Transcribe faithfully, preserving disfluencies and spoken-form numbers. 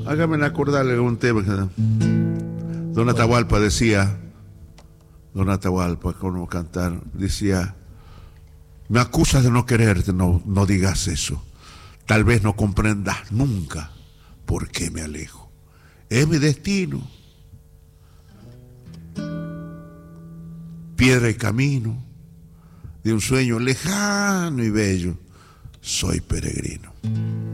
Hágame acordarle algún tema. Don Atahualpa decía, Don Atahualpa, ¿cómo cantar? Decía, me acusas de no quererte, no, no digas eso. Tal vez no comprendas nunca por qué me alejo. Es mi destino. Piedra y camino de un sueño lejano y bello. Soy peregrino.